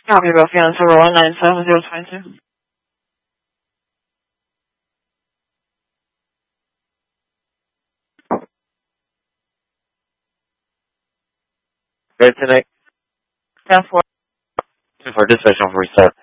Copy, Ruffian, server 197022. Good tonight. Passport. For dispatch on reset.